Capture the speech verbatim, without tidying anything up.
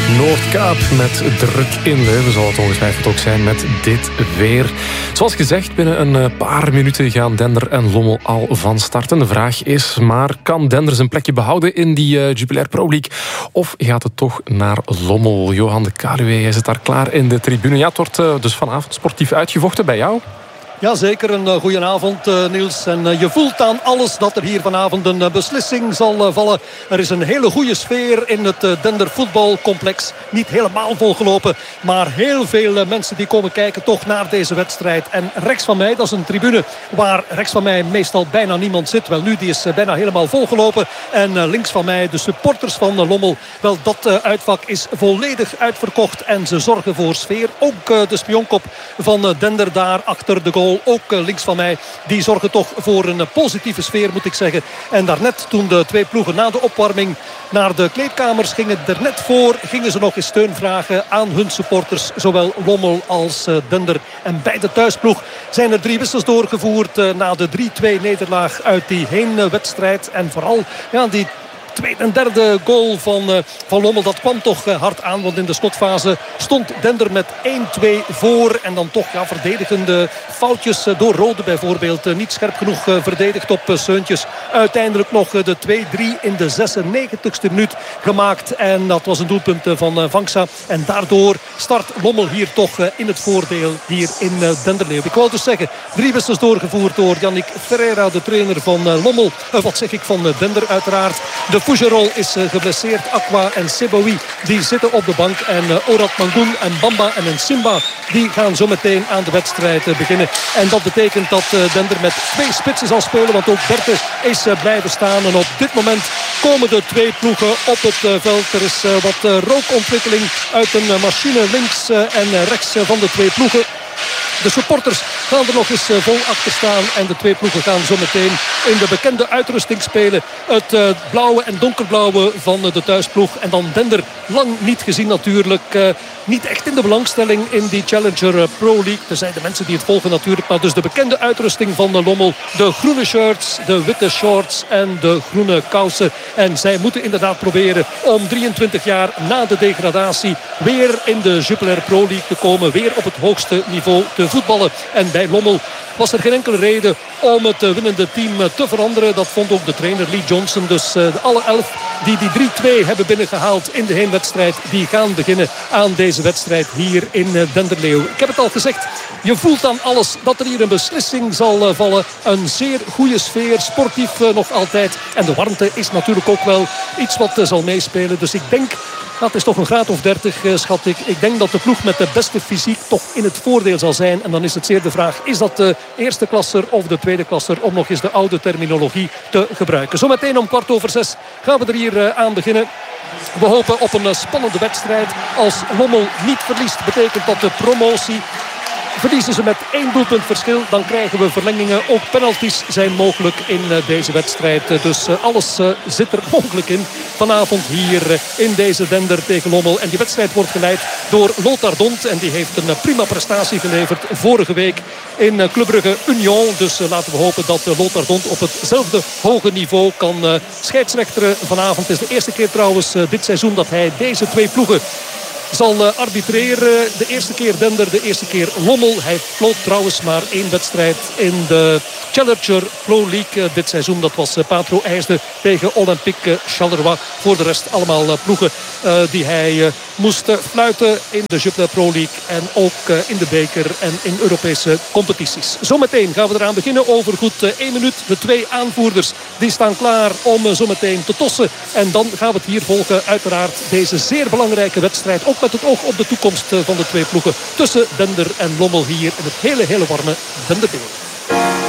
Noordkaap met druk in Leuven zal het ongetwijfeld ook zijn met dit weer. Zoals gezegd, binnen een paar minuten gaan Dender en Lommel al van starten. De vraag is maar, kan Dender zijn plekje behouden in die uh, Jupiler Pro League? Of gaat het toch naar Lommel? Johan de Kaluwe, jij zit daar klaar in de tribune. Ja, het wordt uh, dus vanavond sportief uitgevochten bij jou. Ja, zeker. Een uh, goeie avond, uh, Niels. En uh, je voelt aan alles dat er hier vanavond een uh, beslissing zal uh, vallen. Er is een hele goede sfeer in het uh, Dender voetbalcomplex. Niet helemaal volgelopen, maar heel veel uh, mensen die komen kijken toch naar deze wedstrijd. En rechts van mij, dat is een tribune waar rechts van mij meestal bijna niemand zit. Wel nu, die is uh, bijna helemaal volgelopen. En uh, links van mij de supporters van uh, Lommel. Wel, dat uh, uitvak is volledig uitverkocht en ze zorgen voor sfeer. Ook uh, de spionkop van uh, Dender daar achter de goal. Ook links van mij. Die zorgen toch voor een positieve sfeer, moet ik zeggen. En daarnet, toen de twee ploegen na de opwarming naar de kleedkamers gingen, er net voor gingen ze nog eens steun vragen aan hun supporters. Zowel Lommel als Dender. En bij de thuisploeg zijn er drie wissels doorgevoerd na de drie twee nederlaag uit die heenwedstrijd. En vooral ja, die tweede en derde goal van, uh, van Lommel, dat kwam toch uh, hard aan. Want in de slotfase stond Dender met één twee voor. En dan toch ja, verdedigende foutjes uh, door Rode bijvoorbeeld. Uh, niet scherp genoeg uh, verdedigd op uh, Seuntjes. Uiteindelijk nog uh, de twee drie in de zesennegentigste minuut gemaakt. En dat was een doelpunt uh, van uh, Vangsa. En daardoor start Lommel hier toch uh, in het voordeel hier in uh, Denderleeuw. Ik wou dus zeggen, drie wissels doorgevoerd door Yannick Ferreira, de trainer van uh, Lommel. Uh, wat zeg ik, van uh, Dender uiteraard. De Fougerol is uh, geblesseerd. Aqua en Seboui die zitten op de bank. En uh, Orad Mangoen en Bamba en een Simba die gaan zo meteen aan de wedstrijd uh, beginnen. En dat betekent dat uh, Dender met twee spitsen zal spelen. Want ook Berthe is uh, blijven staan. En op dit moment komen de twee ploegen op het uh, veld. Er is uh, wat uh, rookontwikkeling uit een uh, machine links uh, en uh, rechts uh, van de twee ploegen. De supporters gaan er nog eens vol achter staan. En de twee ploegen gaan zo meteen in de bekende uitrusting spelen. Het uh, blauwe en donkerblauwe van uh, de thuisploeg. En dan Dender, lang niet gezien natuurlijk. Uh, niet echt in de belangstelling in die Challenger uh, Pro League. Er zijn de mensen die het volgen natuurlijk. Maar dus de bekende uitrusting van de Lommel. De groene shirts, de witte shorts en de groene kousen. En zij moeten inderdaad proberen om drieëntwintig jaar na de degradatie weer in de Jupiler Pro League te komen. Weer op het hoogste niveau te voetballen. En bij Lommel was er geen enkele reden om het winnende team te veranderen. Dat vond ook de trainer Lee Johnson. Dus uh, de alle elf die die drie twee hebben binnengehaald in de heenwedstrijd, die gaan beginnen aan deze wedstrijd hier in uh, Denderleeuw. Ik heb het al gezegd, je voelt aan alles dat er hier een beslissing zal uh, vallen. Een zeer goede sfeer, sportief uh, nog altijd. En de warmte is natuurlijk ook wel iets wat uh, zal meespelen. Dus ik denk, dat is toch een graad of dertig, schat ik. Ik denk dat de ploeg met de beste fysiek toch in het voordeel zal zijn. En dan is het zeer de vraag, is dat de eerste klasser of de tweede klasser? Om nog eens de oude terminologie te gebruiken. Zometeen om kwart over zes gaan we er hier aan beginnen. We hopen op een spannende wedstrijd. Als Lommel niet verliest, betekent dat de promotie. Verliezen ze met één doelpunt verschil, dan krijgen we verlengingen. Ook penalties zijn mogelijk in deze wedstrijd. Dus alles zit er mogelijk in vanavond hier in deze Dender tegen Lommel. En die wedstrijd wordt geleid door Lothar Dont. En die heeft een prima prestatie geleverd vorige week in Club Brugge Union. Dus laten we hopen dat Lothar Dont op hetzelfde hoge niveau kan scheidsrechteren vanavond. Het is de eerste keer trouwens dit seizoen dat hij deze twee ploegen zal arbitreren. De eerste keer Dender, de eerste keer Lommel. Hij floot trouwens maar één wedstrijd in de Challenger Pro League dit seizoen. Dat was Patro IJsde tegen Olympique Charleroi. Voor de rest allemaal ploegen uh, die hij uh, moest fluiten in de Jupiler Pro League. En ook uh, in de beker en in Europese competities. Zometeen gaan we eraan beginnen. Over goed uh, één minuut. De twee aanvoerders die staan klaar om uh, zometeen te tossen. En dan gaan we het hier volgen. Uiteraard deze zeer belangrijke wedstrijd. Ook met het oog op de toekomst van de twee ploegen tussen Dender en Lommel hier in het hele, hele warme Denderleeuw.